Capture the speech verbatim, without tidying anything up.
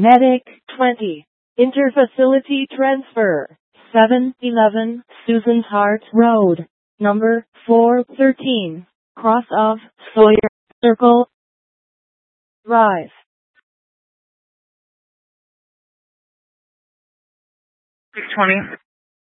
Medic twenty. Interfacility transfer. seven eleven Susan's Heart Road. Number four thirteen. Cross of Sawyer Circle. Rise. six twenty.